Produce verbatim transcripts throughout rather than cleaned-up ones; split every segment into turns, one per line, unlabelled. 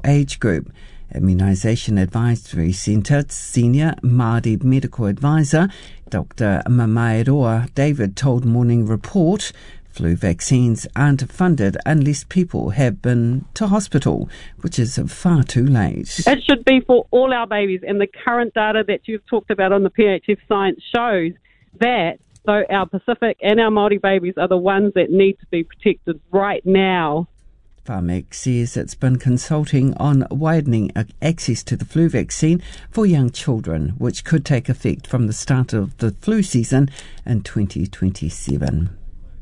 age group. Immunisation Advisory Centre Senior Māori Medical Advisor Doctor Mamairoa David told Morning Report flu vaccines aren't funded unless people have been to hospital, which is far too late.
It should be for all our babies, and the current data that you've talked about on the P H F Science shows that so our Pacific and our Māori babies are the ones that need to be protected right now.
Pharmac says it's been consulting on widening access to the flu vaccine for young children, which could take effect from the start of the flu season in twenty twenty-seven.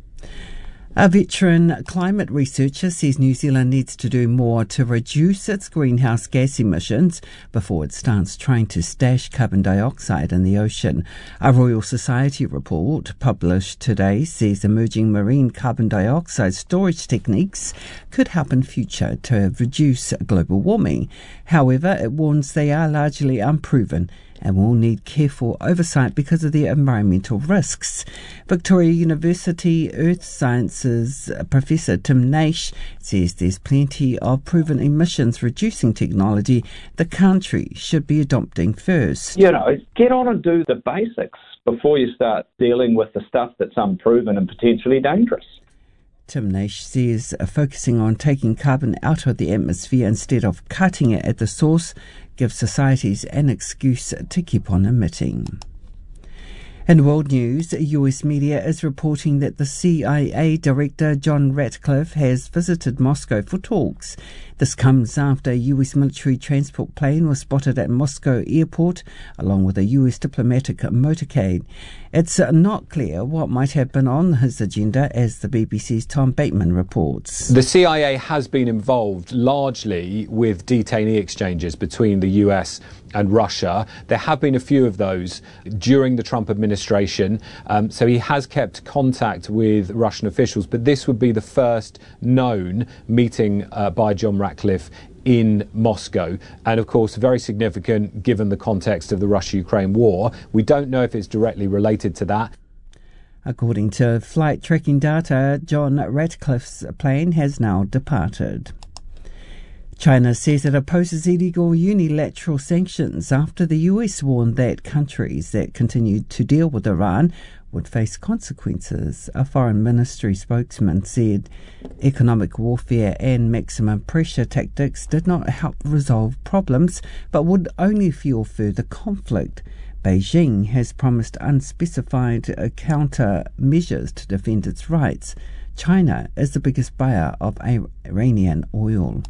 A veteran climate researcher says New Zealand needs to do more to reduce its greenhouse gas emissions before it starts trying to stash carbon dioxide in the ocean. A Royal Society report published today says emerging marine carbon dioxide storage techniques could help in future to reduce global warming. However, it warns they are largely unproven and will need careful oversight because of the environmental risks. Victoria University Earth Sciences Professor Tim Naish says there's plenty of proven emissions reducing technology the country should be adopting first.
You know, get on and do the basics before you start dealing with the stuff that's unproven and potentially dangerous.
Tim Naish says uh, focusing on taking carbon out of the atmosphere instead of cutting it at the source gives societies an excuse to keep on emitting. In world news, U S media is reporting that the C I A director John Ratcliffe has visited Moscow for talks. This comes after a U S military transport plane was spotted at Moscow airport, along with a U S diplomatic motorcade. It's not clear what might have been on his agenda, as the B B C's Tom Bateman reports.
The C I A has been involved largely with detainee exchanges between the U S and Russia. There have been a few of those during the Trump administration, um, so he has kept contact with Russian officials, but this would be the first known meeting uh, by John Ratcliffe in Moscow, and of course very significant given the context of the Russia-Ukraine war. We don't know if it's directly related to that.
According to flight tracking data, John Ratcliffe's plane has now departed. China says it opposes illegal unilateral sanctions after the U S warned that countries that continued to deal with Iran would face consequences. A foreign ministry spokesman said economic warfare and maximum pressure tactics did not help resolve problems, but would only fuel further conflict. Beijing has promised unspecified countermeasures to defend its rights. China is the biggest buyer of Iranian oil.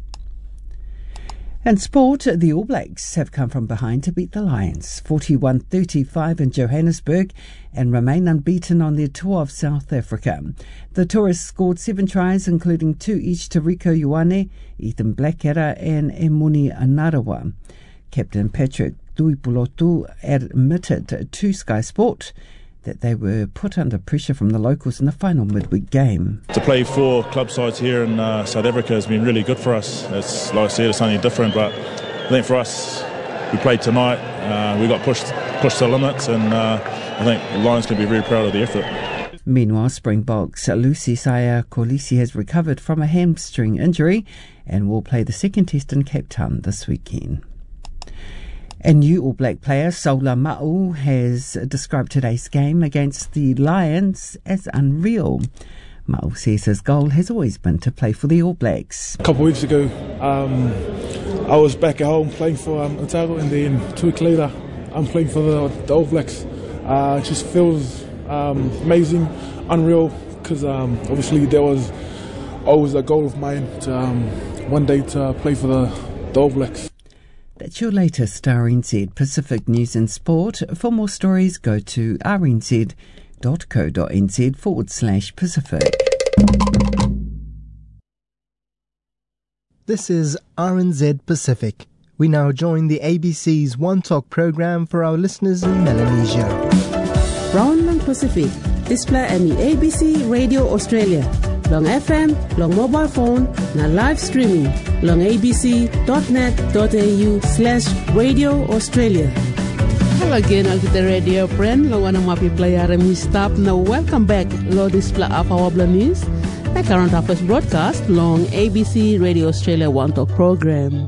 In sport, the All Blacks have come from behind to beat the Lions forty-one thirty-five in Johannesburg and remain unbeaten on their tour of South Africa. The tourists scored seven tries, including two each to Rico Ioane, Ethan Blackadder and Emoni Anarawa. Captain Patrick Tuipulotu admitted to Sky Sport that they were put under pressure from the locals in the final midweek game.
To play four club sides here in uh, South Africa has been really good for us. It's, like I said, it's something different, but I think for us, we played tonight, uh, we got pushed pushed to the limits, and uh, I think the Lions can be very proud of the effort.
Meanwhile, Springboks Lucy Saya Kolisi has recovered from a hamstring injury and will play the second test in Cape Town this weekend. A new All Black player, Saula Ma'u, has described today's game against the Lions as unreal. Ma'u says his goal has always been to play for the All Blacks.
A couple of weeks ago, um, I was back at home playing for um, Otago, and then two weeks later, I'm playing for the, the All Blacks. Uh, it just feels um, amazing, unreal, because um, obviously there was always a goal of mine to um, one day to play for the, the All Blacks.
That's your latest R N Z Pacific News and Sport. For more stories, go to rnz.co.nz forward slash Pacific.
This is R N Z Pacific. We now join the A B C's One Talk program for our listeners in Melanesia.
Brown lang Pacific, display ami A B C Radio Australia. Long F M, long mobile phone, na live streaming, long abc.net.au slash Radio Australia. Hello again, I'll get the radio friend, long one of my people are stop. Now welcome back, lo display of our news, the current affairs broadcast, long A B C Radio Australia One Talk program.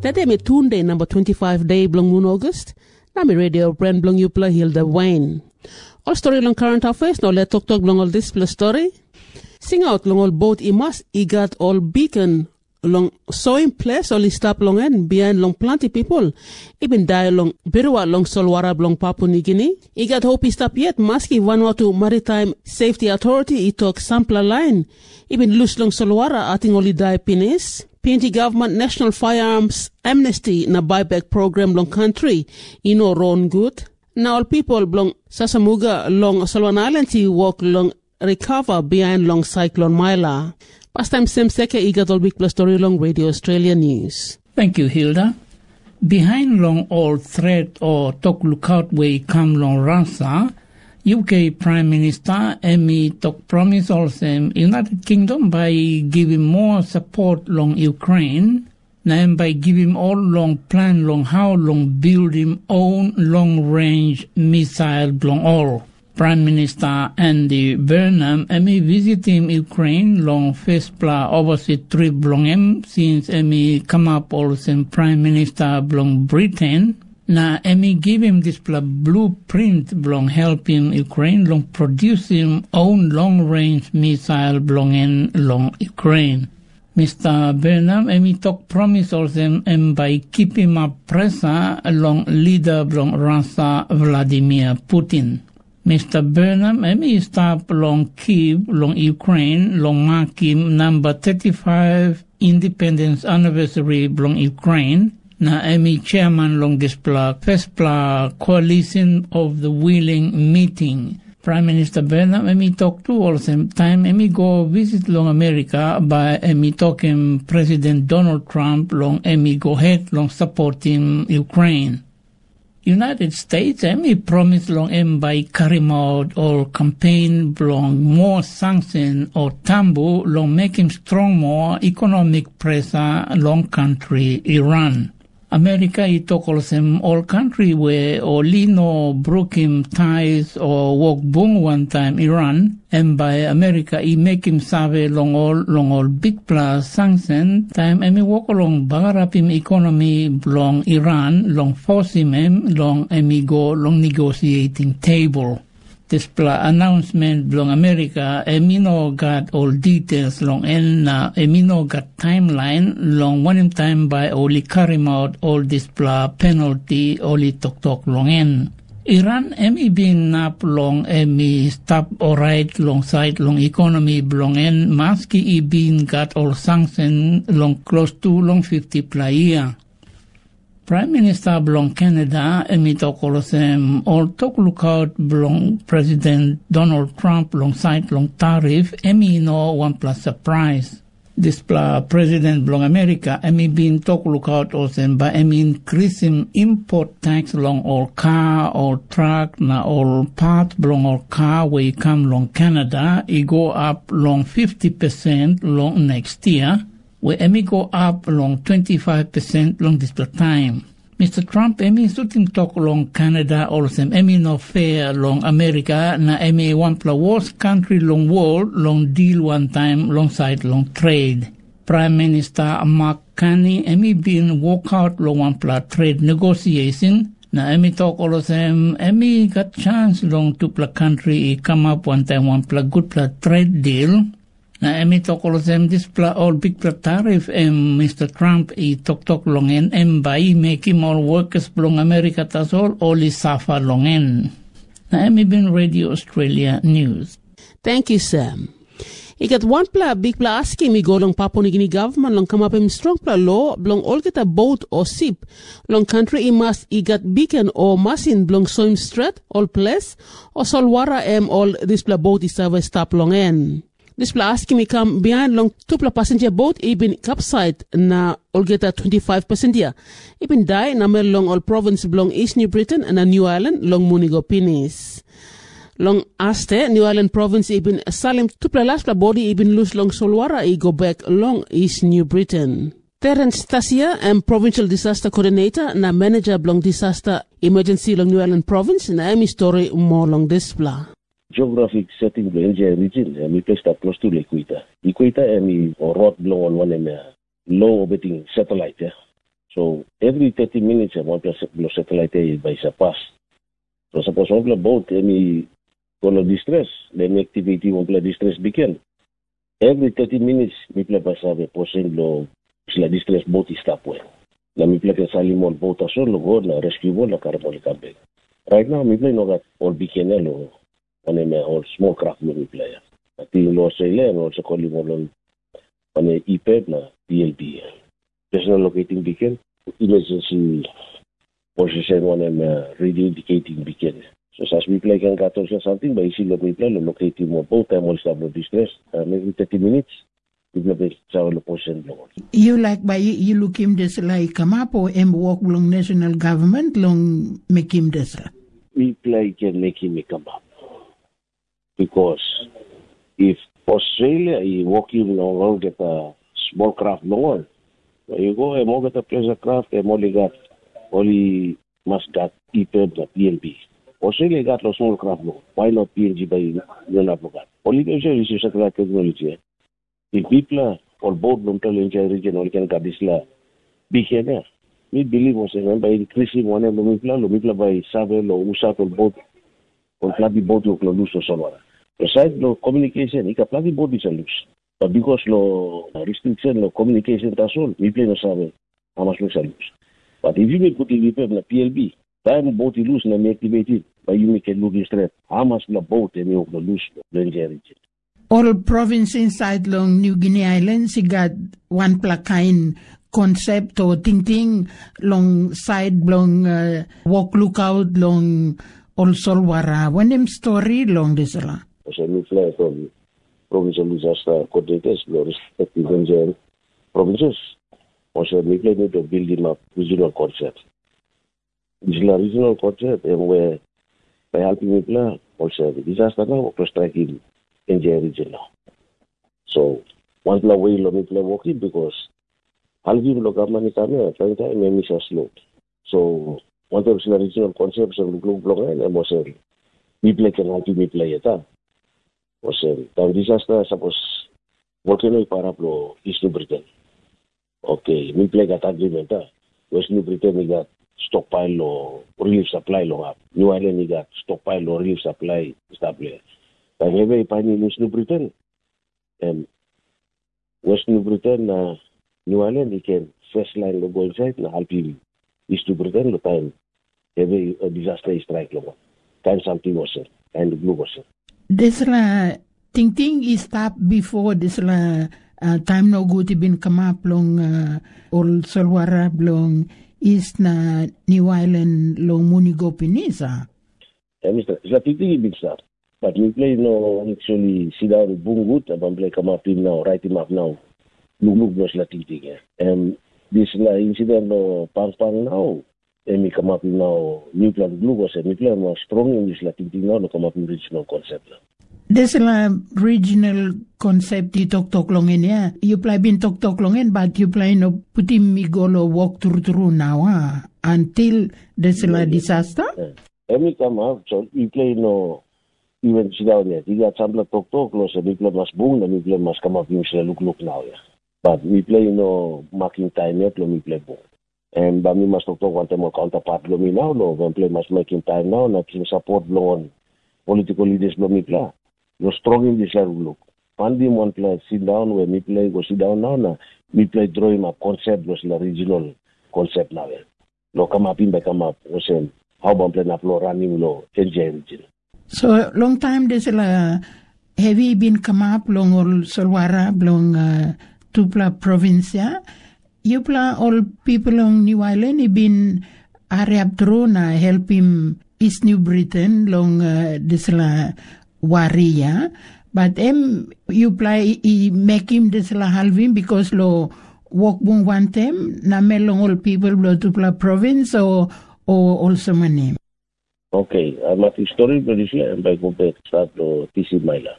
Tade me Tunde number twenty-five day blong moon August. Na me radio brand blong you play Hilda Wayne. All story long current affairs, no let talk talk long all this plus story. Sing out long all boat imas, igat all beacon long sewing place only stop long and behind long plenty people. Even die long Birwa long Solwara long Papua New Guinea. Igat hope stop yet maski Vanuatu Maritime Safety Authority it talk sampler line. Even loose long Solwara ating only die pinis. P N G government National Firearms Amnesty na buyback program long country. You know Ron good. Now all people long Sasamuga long Solwan Island to walk long recover behind long cyclone Mila. Past time Sam Seke igat all big plus story long Radio Australia News.
Thank you, Hilda. Behind long all threat or talk lookout way come long Rasa, U K Prime Minister Amy talk promise also United Kingdom by giving more support long Ukraine, and by giving all long plan long how long build him own long range missile long all. Prime Minister Andy Burnham Amy visiting Ukraine long first pla overseas trip long em since Amy come up also Prime Minister long Britain. Na Amy give him this pla blueprint long helping Ukraine long producing own long range missile long in long Ukraine. Mister Burnham Amy talk promise also and by keeping up pressure along leader long Russia Vladimir Putin. Mister Burnham, Amy stop long Kyiv, long Ukraine, long marking number thirty-five independence anniversary long Ukraine. Na Amy chairman long this pla first pla coalition of the willing meeting. Prime Minister Burnham, Amy talk to all same time. Amy go visit long America by Amy talking President Donald Trump long Amy go ahead long supporting Ukraine. United States Amy promised long em by carrying out or campaign long more sanction or tambu long making strong more economic pressure long country Iran. America it talk also all country where or lino broke him ties or walk boom one time Iran and by America he make him save long all long all big plus sanction time and me walk along bagarap him economy long Iran long force him long and me go long negotiating table. This pla announcement long America Emino got all details long and uh, Emino got timeline long one time by only carry out all this pla penalty only talk talk long en. Iran emi been nap long emi stop alright long side long economy long en maski i been got all sanction long close to long fifty pla year. Prime Minister belong Canada, emi talk all all talk lookout belong President Donald Trump alongside long tariff, emi no one plus surprise. This pla President belong America, emi been talk lookout also by emi increasing import tax long all car or truck na all part belong all car where you come long Canada, it go up long fifty percent long next year. Where Emi go up along twenty-five percent long this time. Mister Trump Emi shooting talk along Canada also Emi no fair along America na Emi one plus worst country long world long deal one time long side long trade. Prime Minister Mark Carney Emi been walk out long one plus trade negotiation na Emi talk also Emi got chance long two plus country come up one time one plus good plus trade deal. Na emi talk all them this pla all big pla tariff and Mister Trump he talk talk long en and by making more workers belong America tas all only suffer long en. Na emi been Radio Australia News.
Thank you, Sam. I got one pla big pla asking me go long Papua New Guinea government long come up in strong pla law long all get a boat or ship long country I must I got beacon or masin long soim strait all place or solwara em all this pla boat is service stop long en. This pla asking me come behind long two pla passenger boat even capsized na all get a twenty-five percent here. Even die na mer long all province belong East New Britain and a New Ireland long Munigo Pinis. Long Aste, New Ireland province even Salim two pla last pla body even lose long Solwara I go back long East New Britain. Terence Tasia and provincial disaster coordinator na manager belong disaster emergency long New Ireland province na emi story more long this pla.
Geographic setting the N J region, and we placed up close to the equator. Equator, and we or rot below on one and low orbiting satellite. Yeah. So every thirty minutes, one plus satellite by sa pass. So suppose one plus boat, any color distress, then activity one plus distress begin. Every thirty minutes, mi plus pasabe posing lo sila distress boat stop well. Na mi plus salimon boat aso lo go na rescue boat na karapoli kabe. Right now, mi plus no got all beacon lo, one me all small craft lo mi plus. Ati lo sa ilan, all sa kolimon one E P E D na P L B. Personal locating beacon, emergency position one and uh, radio indicating beacon. So as we play can got also something, but easy we play locating more both time all stable distress. Uh, maybe thirty minutes. We play travel position.
You like by you look him this like come up or em work long national government long make him this.
We play can make him come up because if Australia is working along get a small craft long. You go and more get a pleasure craft and only got only must got E P E D P L B. Australia got a small craft long. Why not P L G by non-advocate? Only can is satellite technology. If people or both local region only can get this la behavior. We believe was by increasing one of the people, people by Savel or Usat or both or Platy boat or Clodus or Solana. Besides the communication, it can Platy boat is a loose. But because no restriction, no communication, that's all, we play no sabe how much looks a lose. But if you make put in the P L B, time boat you lose and make activated, but you make it look straight. How much the boat and you lose the region.
All province inside long New Guinea Islands, you got one plakain concept or thinking long side long uh, walk lookout long all solwara. When them story long this la.
So we fly from provincial disaster coordinators, respective regional provinces. Also, we play to build him up regional concept. This is a regional concept, and where by helping people, also the disaster now, we strike in in the region now. So, one play way we play working because helping the government come here, time time we miss a slow. So, one of the regional concepts of the global and also we play can help me play it. Also, the disaster suppose volcano paraplo East New Britain. Okay, we play that agreement. West New Britain we got stockpile or relief supply long up. New Ireland we got stockpile or relief supply established. But whenever you find in East New Britain, um, West New Britain, uh, New Ireland, you can first line go inside and help you. East New Britain, the time every a disaster is strike long. Time something was it, and the blue was it.
This la ting ting is stop before this la uh, time no good been come up long uh, all Solwara long East na New Island long Munigo Pinisa.
Yeah, Mister, it's a ting ting big stuff. But we play no actually sit down boom good and play come up him now, write him up now. Look look no la ting ting. And this la incident no pang pang now. And we come up with now new plan blue was a new plan more strong in this la ting ting now no come up with regional concept.
There's a regional concept you talk talk long in yeah. You play been talk talk long in but you play no put him me go lo walk through through now ah until there's a yeah, disaster.
Yeah. And we come up so we play no even sit down there. You got some talk talk close and we play must boom and we play must come up with look look now yeah. But we play no marking time yet we play boom. And but we must talk talk one time more counterpart lo me now no when play must making time now na team support lo on political leaders lo me play. You're strong in this look. One day one play sit down where me play go sit down now na me play draw him a concept was the regional concept now yeah. No come up in by come up was saying how about play na floor running low enjoy region.
So long time there's a heavy been come up long all Solwara long uh, Tupla province yeah. You play all people on New Island he been Arab through na help him East New Britain long uh, this la Waria, but em you play he make him this la halving because lo walk bung one time na melong all people blow to Tupla province or or also my name.
Okay, I'm at history tradition and by go back start to T C Maila.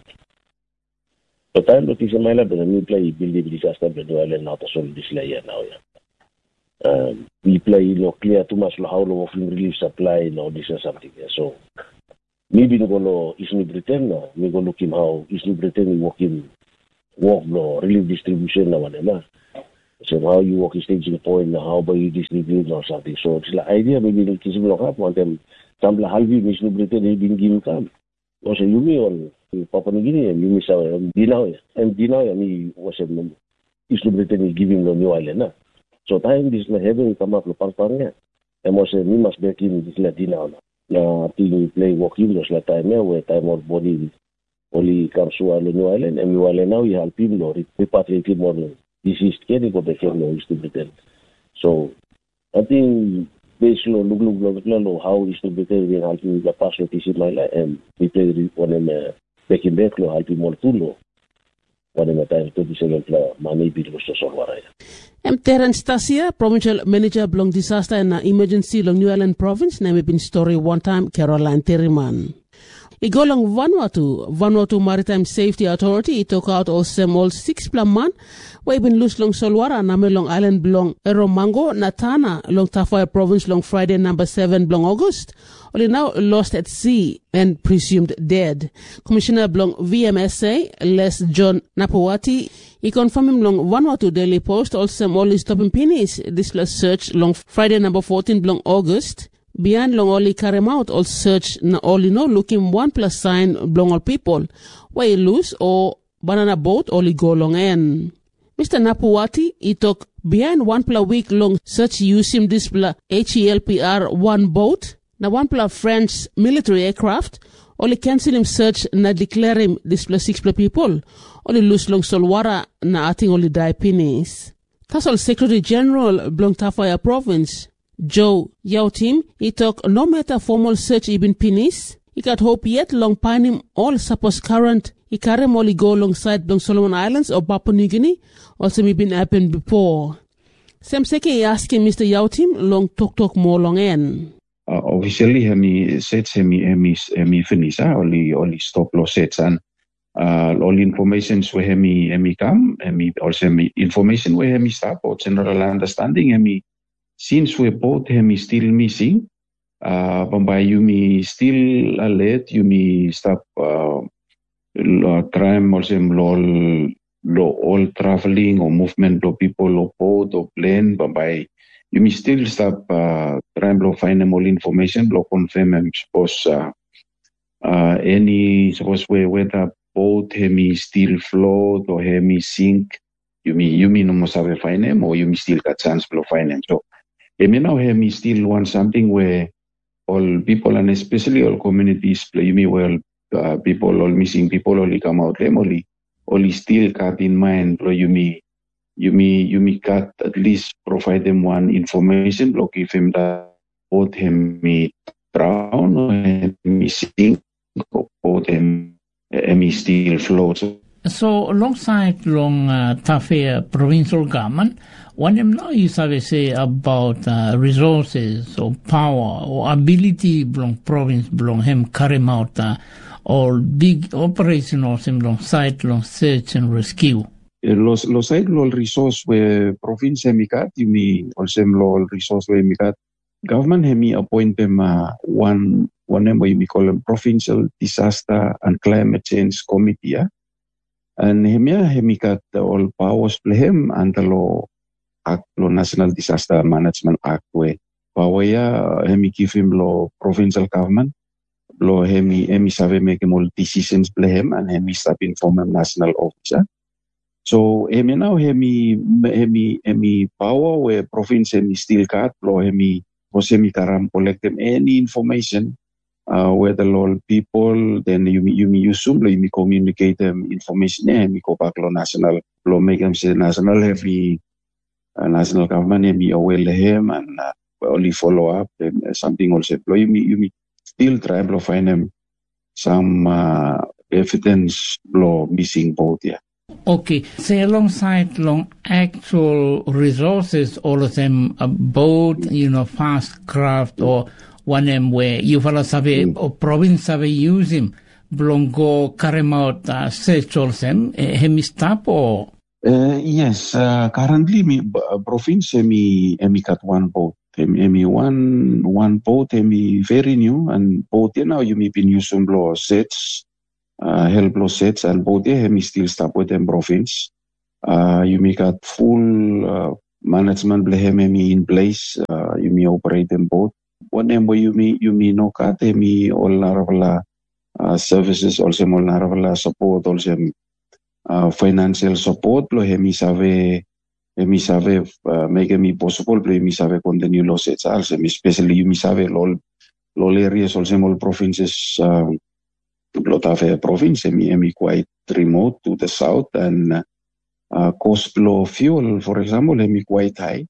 The time to T C Maila but me play build the disaster but do island now to solve this layer now yeah. Um, we play you know clear too much lo how lo of relief supply you know this or something yeah. So maybe no go East New Britain no we go look him how East New Britain working work no relief distribution na wala na So how you walk staging point, how about you distribute or something. So it's like idea maybe the kisim lock up, want them some halvi mission Britain they didn't give come. Also you may on Papua New Guinea and you miss out Dinawi. And Dinawi me was a East Britain giving the new island. So time this na having come up with Parpanga. And was a we must back in this Latina. Now team play walking just like time where time of body only comes to the new island and we are now you help him or repatriate him more. This is getting what they can know is to pretend. So I think based on look look look how is to pretend we help you the past what is in my life and we play one in back in back lo help you more too low. One in the time to be second money bill was so sorry.
I'm Terence Tasia, Provincial Manager Blong Disaster and Emergency Long New Island Province, name been story one time Caroline Terriman. Igolong Vanuatu, Vanuatu Maritime Safety Authority, it took out all semol six plaman, way been loose long Solwara, Name Long Island Blong Eromango, Natana, Long Tafaya Province Long Friday number seven Blong August, only now lost at sea and presumed dead. Commissioner Blong V M S A, Les John Napawati, he confirmed him long Vanuatu Daily Post, also all stopping pennies, this last search long Friday number fourteen Blong August. Beyond long only carry out all search na only no looking one plus sign blong all people. Way loose or banana boat only go long en. Mister Napuwati, he took behind one plus week long search use him display H E L P R one boat. Na one plus French military aircraft. Only cancel him search na declare him display six plus people. Only loose long solwara na ating only die pennies. That's all Secretary General Blong Tafaya Province. Joe Yautim, he took no matter formal search even pennies. He got hope yet long pine him all suppose current. He carry molly go alongside Blong Solomon Islands or Papua New Guinea. Also me been happened before. Sam Seke asking Mister Yautim long talk talk more long en.
Uh, officially, hemi sets hemi hemi hemi finish. Ah, only only stop loss sets and uh, all informations where hemi hemi come. Hemi also hemi information where hemi stop or general understanding hemi. Since we both hemi still missing, uh, by you me still alert, you me stop uh, crime also law law all traveling or movement of people or boat or plane, but by you me still stop uh, crime law find them all information, law confirm and suppose uh, uh, any suppose where whether boat hemi still float or hemi sink, you me you me no must have a find them or you me still got chance to find them. So I mean, now me still want something where all people and especially all communities play me well. Uh, people, all missing people, only come out them only, only still cut in mind. You me, you me, you me cut at least provide them one information. Block if him that both him me drown or him me sink or both him me still float.
So alongside long uh, Tafea provincial government, what them now you say about uh, resources or power or ability belong province belong him carry out uh, or big operation or some long site long search and rescue.
Los los site long resource where province hemikat you mean also long resource where hemikat government hemi appoint them uh, one one name where you call them provincial disaster and climate change committee. Yeah? And hemia hemikat all powers play him and the law act law National Disaster Management Act where power ya hemi give him law provincial government law hemi hemi save make him all decisions play him and hemi stop inform him national officer. So hemi now hemi hemi hemi power where province hemi still got law hemi was hemi karam collect them any information. Uh, where the law people, then you you you assume you me communicate them information. Yeah, me go back law national law make them say national heavy uh, national government. Me aware him and uh, only follow up and uh, something also. You me you me still try to find them some uh, evidence law missing both. Yeah.
Okay, say alongside long actual resources, all of them a boat, you know, fast craft or one em where you follow sabe or province sabe use him belong go carry out uh, search all them hemi stop or
uh, yes uh, currently me uh, province me me got one boat me one one boat me very new and boat you know you may been using blow sets uh, help blow sets and boat me still stop with them province Uh, you make got full uh, management blehemi in place. Uh, you may operate them both. One name where you may you may no kat me all naravala uh, services also all naravala support also uh, financial support lo hemi save hemi save uh, make me possible lo hemi save continue lo sets also especially you me save lol lol areas also all provinces uh, lot of a province hemi hemi quite remote to the south and uh, cost lo fuel for example hemi quite high.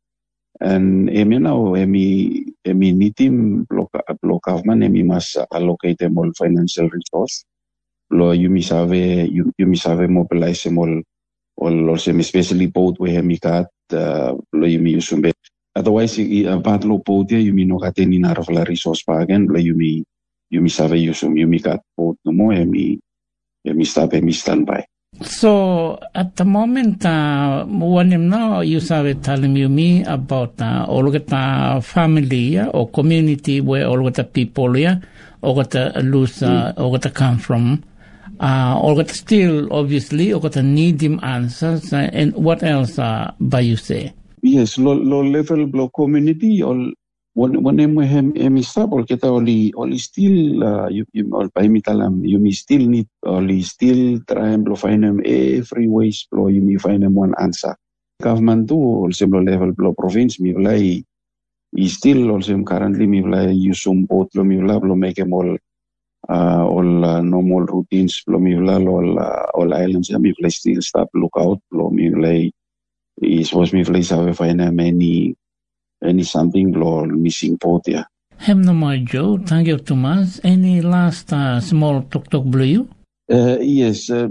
And emi now emi emi nitim block block government emi must allocate them all financial resource. Lo you must have you you must have mobilize them all all also especially both we emi kat lo you use some. Otherwise bad lo both you may no kat any narrow resource pa again lo you may you must have use some you may kat both no more emi emi stop emi standby.
So at the moment, uh, when now you started telling you me about uh, all of the family yeah, or community where all of the people yeah, all of the lose, uh, mm. all of the come from, uh, all of the still obviously all of the need him answers uh, and what else uh, by you say?
Yes, low, low level block community all. One one em hem em stable kita only only still uh, you you all by mitalam you may still need only still try and find them every ways blow you may find them one answer. Government too also level blow province me play is still also currently me play use some boat lo me play blow make them all uh, all uh, normal routines blow me play all uh, all islands me play still stop look out blow me play is was me play have find them any any something blow missing boat yeah.
Hem no more Joe, thank you too much. Any last uh, small talk talk blue?
Uh, yes, uh,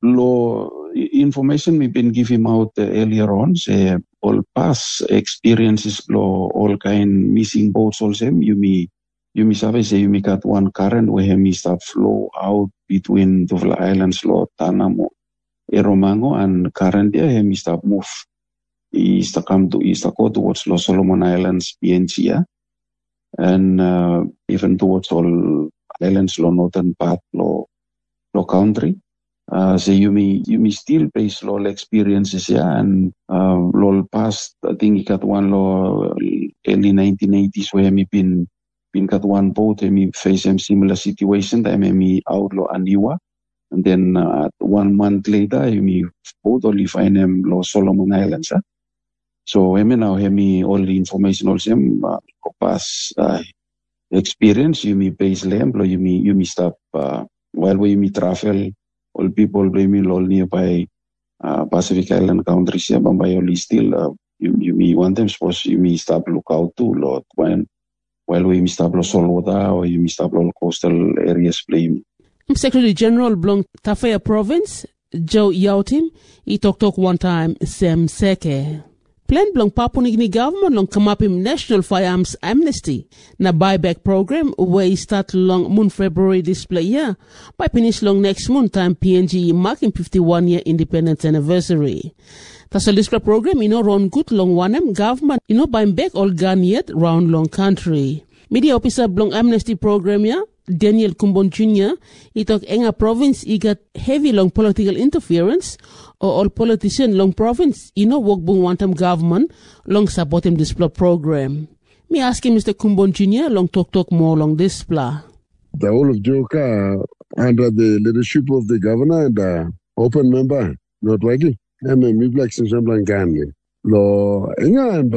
law information we've been giving out uh, earlier on. Say all past experiences blow all kind missing boats also. You may you may say you may got one current where me start flow out between the islands law Tanamo, Eromango and current yeah me start move. Is to come to is to go towards Los Solomon Islands, P N G, yeah? And uh, even towards all islands, lo northern part, lo lo country. Uh, so you may you may still face lo experiences, yeah, and uh, lo past. I think you got one lo early nineteen eighties where me been been got one boat, and me face a similar situation. That me out lo Aniwa, and then uh, one month later, you me boat only find them lo Solomon Islands, yeah? So, I mean, now, me all the information also, uh, past uh, experience, you may base lamp, you may, you may stop, uh, while we may travel, all people blame me all nearby, uh, Pacific Island countries, yeah, but by only still, uh, you, you may want them, suppose you may stop look out too, Lord, when, while we may stop Los Solwada, or you may stop all coastal areas blame.
Secretary General Blong Tafea Province, Joe Yautim, he talk talk one time, Sem Seke. Plan blong Papua New Guinea government long come up in National Firearms Amnesty na buyback program where he start long month February display year by finish long next month time P N G marking fifty-one year independence anniversary. Tas a display program you know run good long one em government you know buying back all gun yet round long country. Media officer blong amnesty program ya Daniel Kumbon Junior he talk enga province he got heavy long political interference or all politician long province you know work bung one time government long support him display program. Me asking Mister Kumbon Junior long talk talk more long display.
The whole of Joka under the leadership of the governor and the open member not working. I mean me black since I'm Ganley. Lo enga and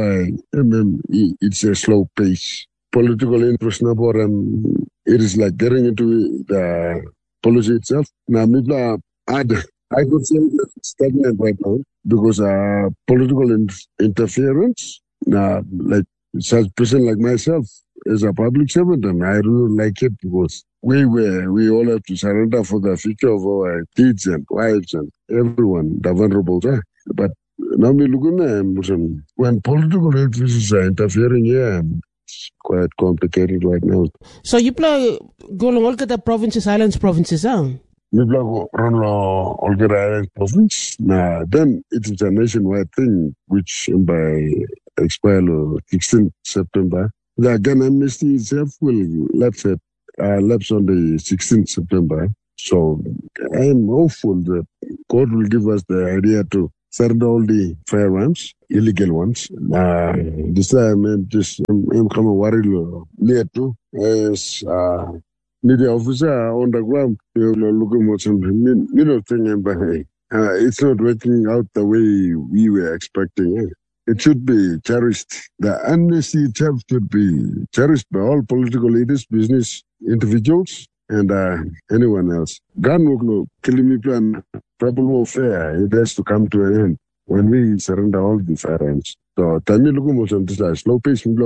by it's a slow pace. Political interest now for um, it is like getting into the policy itself. Now, I could say that it's stagnant right now because uh, political in- interference. Now, like such person like myself is a public servant, and I don't like it because we were we all have to surrender for the future of our kids and wives and everyone, the vulnerable. Right? But now we look at them when political interests are interfering here. It's quite complicated right now.
So you play go along all the provinces, islands, provinces, huh?
We play go run all the islands province. Nah, then it is a nationwide thing, which by expire sixteenth September. The gun amnesty itself will lapse at uh, lapse on the sixteenth September. So I am hopeful that God will give us the idea to surrender all the firearms, illegal ones. Uh, this time, I'm just I'm coming worried near to as uh, media officer on the ground. You're looking at some little thing, but uh, it's not working out the way we were expecting. Eh? It should be cherished. The amnesty itself should be cherished by all political leaders, business individuals, and uh, anyone else. Gun work, killing me plan, tribal warfare, it has to come to an end when we surrender all the firearms. So, time you look at this slow pace, I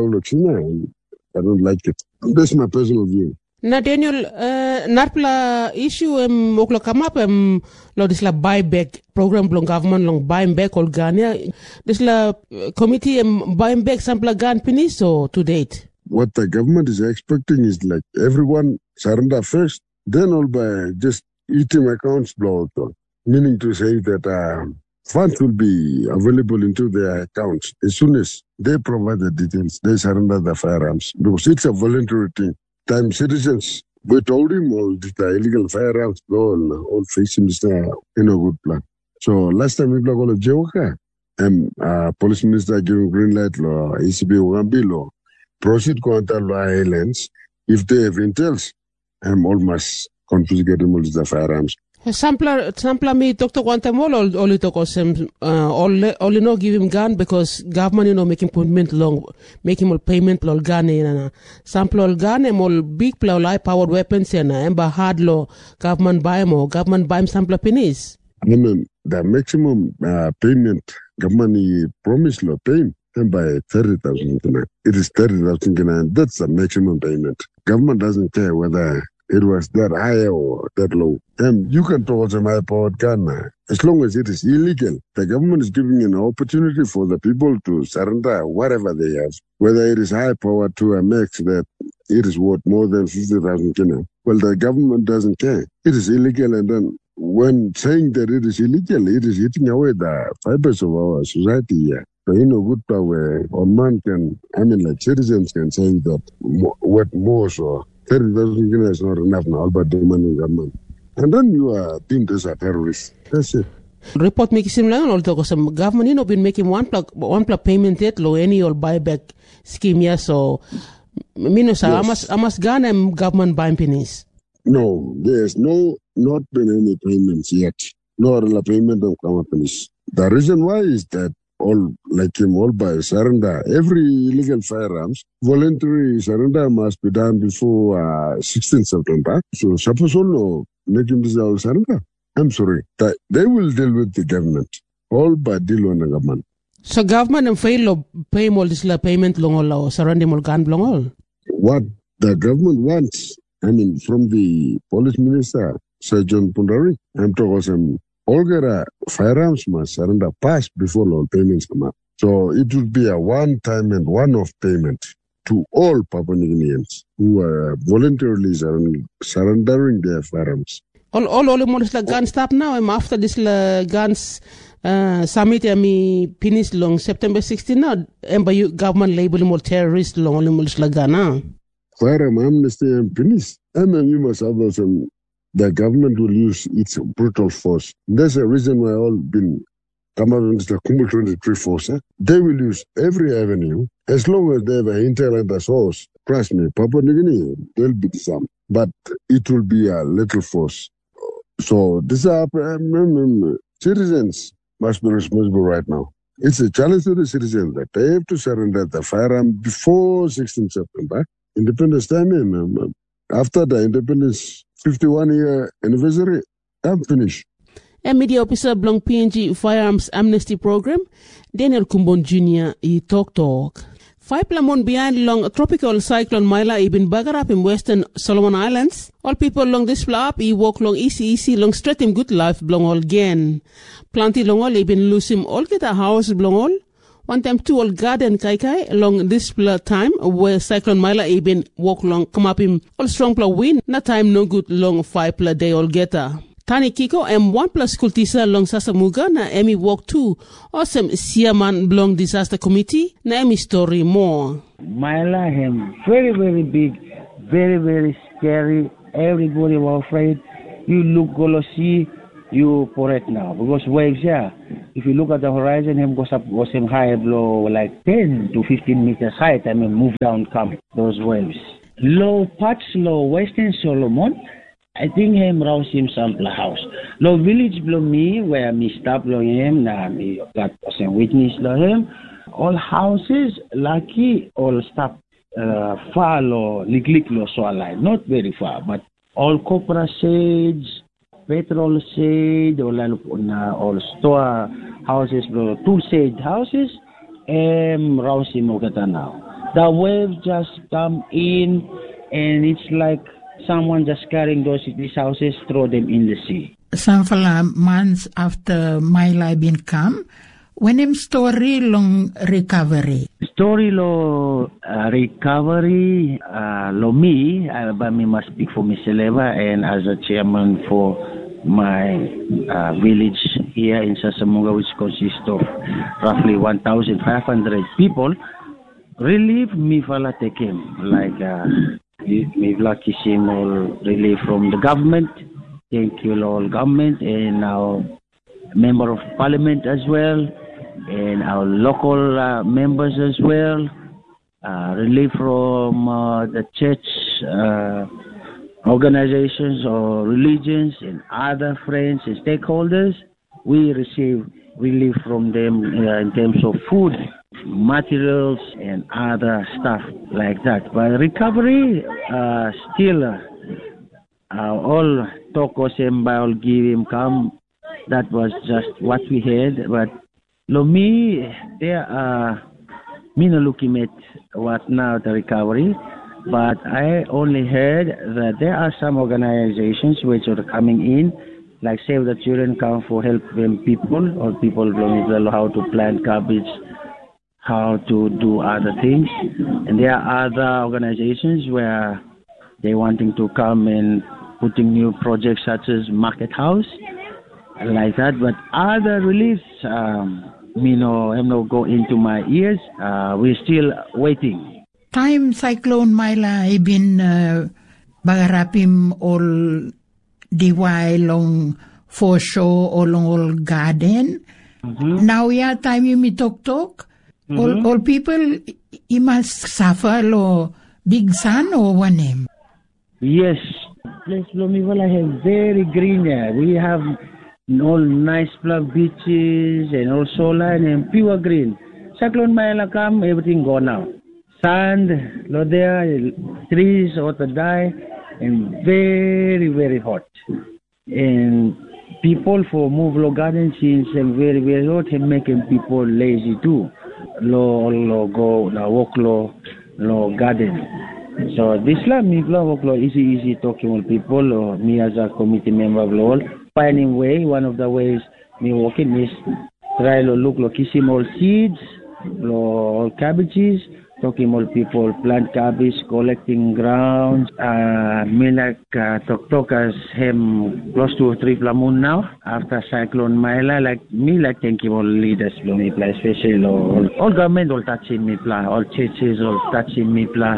don't like it. That's my personal view.
Na Daniel, uh, narpla issue um oklo come up um lo this la buyback program belong government long buying back all gun ya this la committee um buying back sample gun finish so to date.
What the government is expecting is like everyone surrender first, then all by just A T M accounts blow out, meaning to say that uh, funds will be available into their accounts as soon as they provide the details. They surrender the firearms because it's a voluntary thing. Time citizens, we told him all the illegal firearms go on, all facing this in a good plan. So last time we got a joke, and uh, police minister giving green light law, A C B Ugambi law, proceed contact law islands. If they have intels, I'm almost confiscating all the firearms.
Sampler, sampler me Doctor Guantamol or only talk some uh only only no give him gun because government you know making payment long making more payment lol gun na sample gun and all big plow high powered weapons and ember hard law government buy more government buy sample pennies.
I mean the maximum uh, payment government promise law paying and by thirty thousand. It is thirty thousand and that's the maximum payment. Government doesn't care whether it was that high or that low. And you can towards a high-powered gun. As long as it is illegal, the government is giving an opportunity for the people to surrender whatever they have. Whether it is high-powered to a max that it is worth more than fifty thousand kina. Well, the government doesn't care. It is illegal, and then when saying that it is illegal, it is eating away the fibers of our society here. So, you know, good power, or man can, I mean, like citizens can say that what more so. thirty thousand is not enough now, but the money government. And then you are deemed as a terrorist. That's it.
Report making similar also some government you know been making one plug one plug payment yet low any or buyback scheme yes so minus yes. amas amas gun and government buying pennies.
No, there's no not been any payments yet. No real payment of companies. The reason why is that all like him all by surrender. Every illegal firearms, voluntary surrender must be done before uh, sixteenth September. So suppose all make him dissolve surrender. I'm sorry. That they will deal with the government. All by deal on the government.
So government and fail to pay all this payment long or surrender more gun long all.
What the government wants, I mean from the police minister, Sir John Pundari, I'm talking some all the firearms must surrender past before all payments come up. So it would be a one-time and one-off payment to all Papua New Guineans who are voluntarily surrendering their firearms.
All, all, all, all the guns stop now. And after this uh, guns uh, summit, I mean, finish long September sixteenth now. And by you government label more terrorist long only more the gun now.
Firearm amnesty and finish. And then you must have some. The government will use its brutal force. There's a reason why all been come out against the Kumul twenty-three force. Eh? They will use every avenue as long as they have an intel and a source. Trust me, Papua New Guinea, they'll beat some. But it will be a little force. So these are um, citizens must be responsible right now. It's a challenge to the citizens that they have to surrender the firearm before sixteenth September. Independence time, um, after the independence fifty-one year anniversary, I'm finished.
A media officer belong P N G Firearms Amnesty Program, Daniel Kumbon Junior he talk talk. Five lamon behind long tropical cyclone Myla ibn Bagarap in Western Solomon Islands. All people along this flap, he walk long easy easy long straight him good life belong all again. Plenty long all ibn lose him all get a house belong all. One time two all garden kai kai along this time where cyclone Myla ibn walk long come up him all strong pla win. Na time no good long five pla day all getter. Tani Kiko and one plus school teacher long Sasamuga na Emi walk two. Awesome Siaman belong disaster committee na Emi story more.
Myla him very very big, very very scary. Everybody was afraid. You look gonna see you for it now because waves yeah. if you look at the horizon, him goes up, was him high below like ten to fifteen meters height. I mean, move down, come those waves. Low parts, low Western Solomon. I think him rouse him sample house. Low village below me, where me stop below him, na me got some witness below him. All houses, lucky, all stop uh, far low, lik low so line, not very far, but all copra shades, petrol shade, all uh, all store houses, below two shade houses, and rouse him now. The wave just come in, and it's like someone just carrying those these houses, throw them in the sea.
Some months after my life been come, when him story long recovery.
Story lo uh, recovery uh, lo me, uh, but me must speak for Mister Leva and as a chairman for my uh, village here in Sasamunga, which consists of roughly one thousand five hundred people. Relief me fala take him like uh, me lucky him all relief from the government. Thank you all government and our member of parliament as well and our local uh, members as well. Uh, relief from uh, the church uh, organizations or religions and other friends and stakeholders. We receive relief from them uh, in terms of food, materials and other stuff like that. But recovery, uh, still uh, uh, all talk of him by all give him come. That was just what we had. But lo me, there are me not looking at what now the recovery. But I only heard that there are some organizations which are coming in, like Save the Children come for help them people or people don't know how to plant cabbage, how to do other things. And there are other organizations where they wanting to come and putting new projects such as Market House, like that. But other reliefs, um, me no, I'm not go into my ears. Uh, we're still waiting.
Time Cyclone Myla, I've been uh, bagarapim all diway long for show or long all garden. Mm-hmm. Now yeah, time you me talk talk. Mm-hmm. All all people, you must suffer lo big sun or one name.
Yes, place Blomivola have very green here. We have all nice plug beaches and all solar and pure green. Cyclone Myla come, everything go now. Sand, lo there, trees ought to die, and very, very hot. And people for move lo garden since and very, very hot and making people lazy too. Lo, lo go, lo walk lo, lo garden. So this la me walk lo easy, easy talking with people. Or me as a committee member of lo, finding way. One of the ways me walking is try lo look lo kissing all seeds, lo all cabbages. Talking all people plant cabbage, collecting grounds. Uh, me like uh, talk talk as him close to three plamoon now after Cyclone Myla. Like me like thank you all leaders lo me play, especially all, all government all touching me play, all churches all touching me play,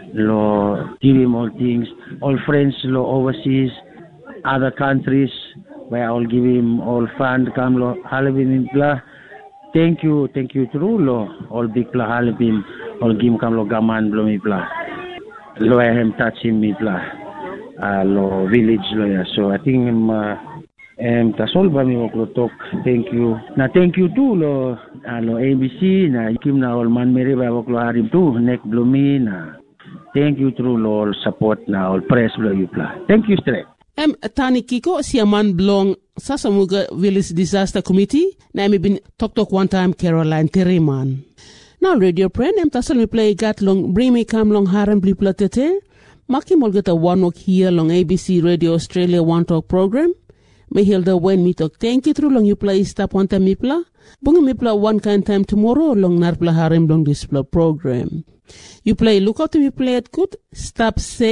lo give him all things, all friends lo overseas, other countries where all give him all fund come lo halibim play. Thank you, thank you true lo all big play halibim. All game kam lo gaman blo mi pla, lo hem touching mi pla, uh, lo village lo ya. So I think um, uh, um tasol ba mi lo talk. Thank you. Na thank you too lo uh, lo A B C na ikim na all man meri ba lo harim too nek blo mi na. Thank you true lo all support na all press blo you pla. Thank you straight.
Em Tani Kiko siaman blong Sasamuga Village Disaster Committee. Na mi bin talk talk one time Caroline Teriman. Now radio friend, em tasal mi play gat long bring me come long haram bli platete. Maki mol get a one walk here long A B C Radio Australia One Talk program. Me hilda when me talk thank you through long you play stop one time mipla. Bunga mipla one kind time tomorrow long narpla haram long display program. You play look out to me play it good. Stop safe.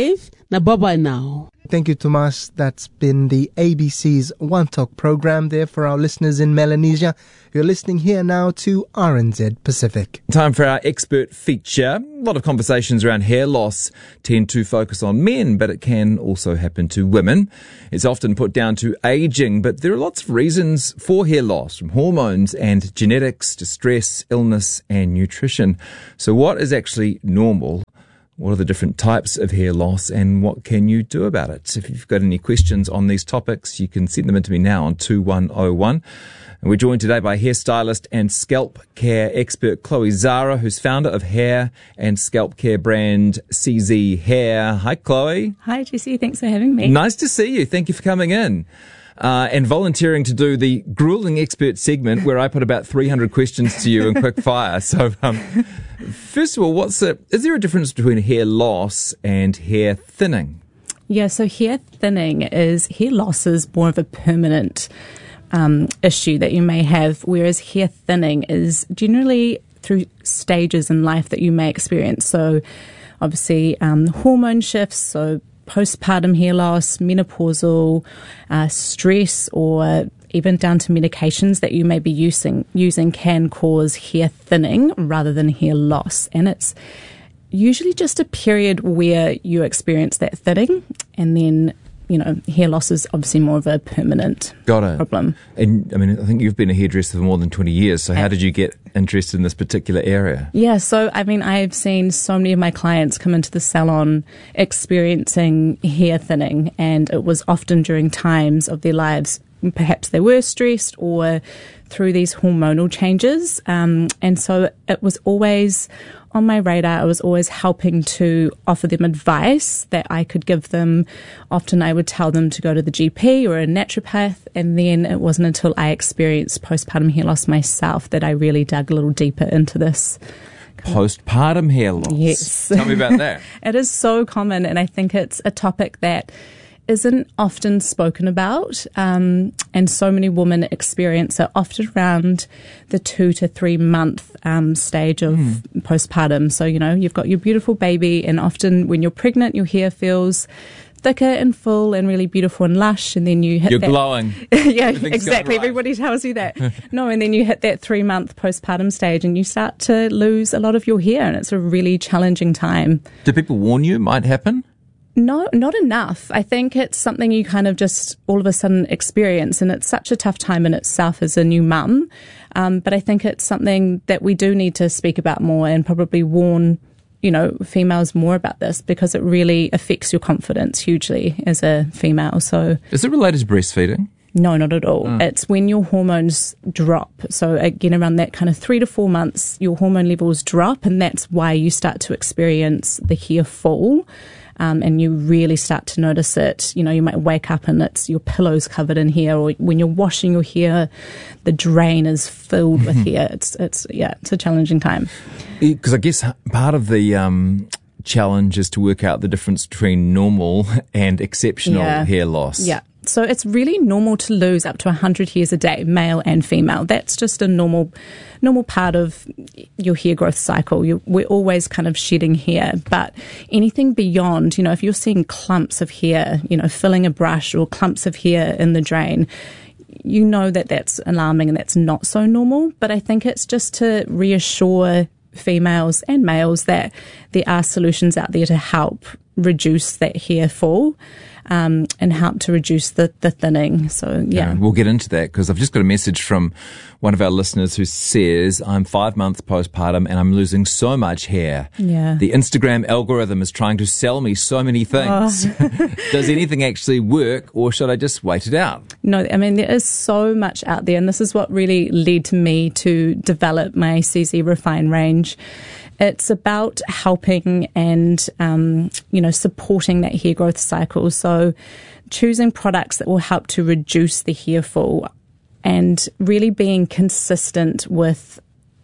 Now, bye-bye now.
Thank you, Tomas. That's been the A B C's One Talk program there for our listeners in Melanesia. You're listening here now to R N Z Pacific.
Time for our expert feature. A lot of conversations around hair loss tend to focus on men, but it can also happen to women. It's often put down to aging, but there are lots of reasons for hair loss, from hormones and genetics to stress, illness and nutrition. So what is actually normal? What are the different types of hair loss and what can you do about it? If you've got any questions on these topics, you can send them in to me now on two one oh one. And we're joined today by hairstylist and scalp care expert Chloe Zara, who's founder of hair and scalp care brand C Z Hair. Hi, Chloe.
Hi, Jesse. Thanks for having me.
Nice to see you. Thank you for coming in. Uh, and volunteering to do the grueling expert segment where I put about three hundred questions to you in quick fire. So, um, first of all, what's the, is there a difference between hair loss and hair thinning?
Yeah, so hair thinning is, hair loss is more of a permanent um, issue that you may have, whereas hair thinning is generally through stages in life that you may experience. So, obviously, um, hormone shifts, so postpartum hair loss, menopausal, uh, stress, or even down to medications that you may be using using can cause hair thinning rather than hair loss. And it's usually just a period where you experience that thinning, and then, you know, hair loss is obviously more of a permanent
Got it.
problem.
And I mean, I think you've been a hairdresser for more than twenty years. So how did you get interested in this particular area?
Yeah, so I mean, I've seen so many of my clients come into the salon experiencing hair thinning, and it was often during times of their lives, perhaps they were stressed or through these hormonal changes. Um, and so it was always on my radar. I was always helping to offer them advice that I could give them. Often I would tell them to go to the G P or a naturopath, and then it wasn't until I experienced postpartum hair loss myself that I really dug a little deeper into this.
Postpartum hair loss?
Yes.
Tell me about that.
It is so common, and I think it's a topic that isn't often spoken about, um, and so many women experience it often around the two to three month um, stage of mm. postpartum. So, you know, you've got your beautiful baby, and often when you're pregnant, your hair feels thicker and full and really beautiful and lush, and then you hit
You're
that,
glowing.
Yeah,
Everything's
exactly.
right.
Everybody tells you that. No, and then you hit that three month postpartum stage and you start to lose a lot of your hair, and it's a really challenging time.
Do people warn you it might happen?
No, not enough. I think it's something you kind of just all of a sudden experience, and it's such a tough time in itself as a new mum. Um, but I think it's something that we do need to speak about more and probably warn, you know, females more about this, because it really affects your confidence hugely as a female. So,
is it related to breastfeeding?
No, not at all.
Oh.
It's when your hormones drop. So again, around that kind of three to four months, your hormone levels drop, and that's why you start to experience the hair fall. Um, and you really start to notice it. You know, you might wake up and it's your pillow's covered in hair, or when you're washing your hair, the drain is filled with hair. It's, it's, yeah, it's a challenging time.
Because I guess part of the um, challenge is to work out the difference between normal and exceptional
Yeah.
hair loss.
Yeah. So it's really normal to lose up to one hundred hairs a day, male and female. That's just a normal normal part of your hair growth cycle. You, we're always kind of shedding hair. But anything beyond, you know, if you're seeing clumps of hair, you know, filling a brush, or clumps of hair in the drain, you know that that's alarming and that's not so normal. But I think it's just to reassure females and males that there are solutions out there to help reduce that hair fall. Um, and help to reduce the, the thinning. So, yeah.
yeah. We'll get into that, because I've just got a message from one of our listeners who says, I'm five months postpartum and I'm losing so much hair.
Yeah.
The Instagram algorithm is trying to sell me so many things.
Oh.
Does anything actually work, or should I just wait it out?
No, I mean, there is so much out there, and this is what really led to me to develop my C Z Refine range. It's about helping and, um, you know, supporting that hair growth cycle. So choosing products that will help to reduce the hair fall, and really being consistent with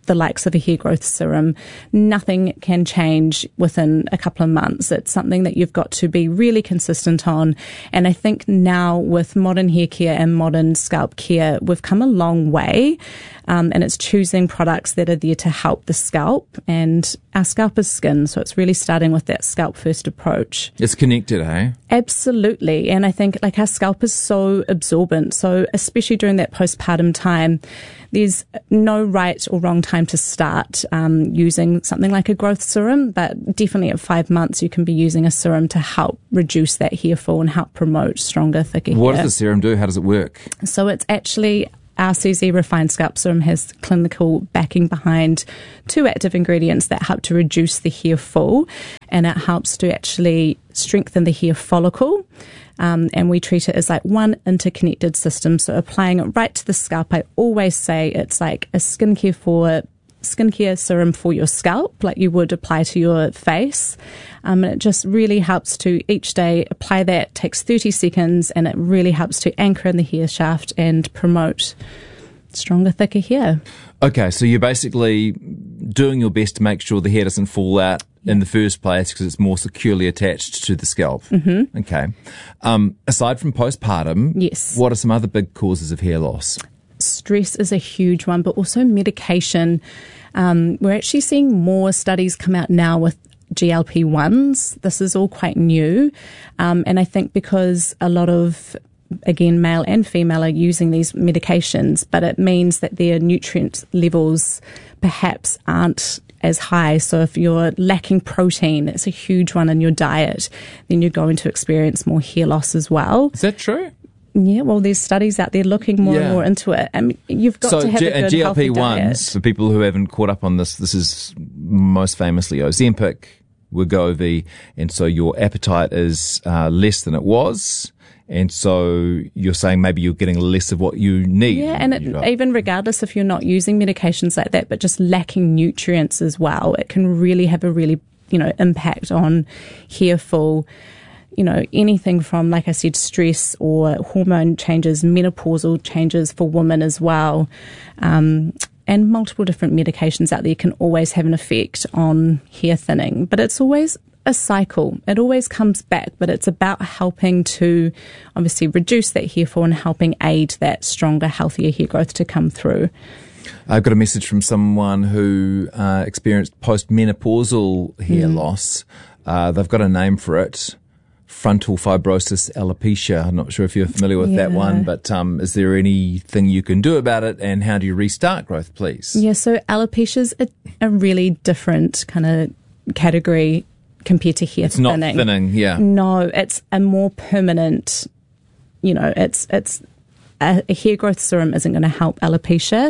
the likes of a hair growth serum. Nothing can change within a couple of months. It's something that you've got to be really consistent on. And I think now with modern hair care and modern scalp care, we've come a long way. Um, and it's choosing products that are there to help the scalp, and our scalp is skin. So it's really starting with that scalp first approach.
It's connected, eh?
Absolutely. And I think like our scalp is so absorbent. So especially during that postpartum time, there's no right or wrong time to start um, using something like a growth serum, but definitely at five months you can be using a serum to help reduce that hair fall and help promote stronger, thicker hair.
What does the serum do? How does it work?
So it's actually, our C Z Refined Scalp Serum has clinical backing behind two active ingredients that help to reduce the hair fall, and it helps to actually strengthen the hair follicle. Um, and we treat it as like one interconnected system. So applying it right to the scalp, I always say it's like a skincare for skincare serum for your scalp, like you would apply to your face. Um, and it just really helps to each day apply that. Takes thirty seconds, and it really helps to anchor in the hair shaft and promote stronger, thicker hair.
Okay, so you're basically doing your best to make sure the hair doesn't fall out in the first place because it's more securely attached to the scalp.
Mm-hmm.
Okay. Um, aside from postpartum,
yes,
what are some other big causes of hair loss?
Stress is a huge one, but also medication. Um, we're actually seeing more studies come out now with G L P ones. This is all quite new. Um, and I think because a lot of, again, male and female are using these medications, but it means that their nutrient levels perhaps aren't as high. So if you're lacking protein, it's a huge one in your diet, then you're going to experience more hair loss as well.
Is that true?
Yeah, well, there's studies out there looking more
Yeah.
and more into it. I mean, you've got
so
to have
G-
a good
G L P
healthy
ones,
diet.
for people who haven't caught up on this, this is most famously Ozempic, Wegovy, and so your appetite is uh, less than it was. And so you're saying maybe you're getting less of what you need.
Yeah, and it, even regardless if you're not using medications like that, but just lacking nutrients as well, it can really have a really, you know, impact on hair fall. You know, anything from, like I said, stress or hormone changes, menopausal changes for women as well, um, and multiple different medications out there can always have an effect on hair thinning. But it's always a cycle. It always comes back, but it's about helping to obviously reduce that hair fall and helping aid that stronger, healthier hair growth to come through.
I've got a message from someone who uh, experienced postmenopausal hair
Mm.
loss. Uh, they've got a name for it. Frontal fibrosis alopecia. I'm not sure if you're familiar with that
Yeah.
one, but um, is there anything you can do about it, and how do you restart growth, please?
Yeah, so alopecia is a, a really different kind of category compared to hair
It's not
thinning.
thinning, yeah.
No, it's a more permanent, you know, it's it's a, a hair growth serum isn't going to help alopecia.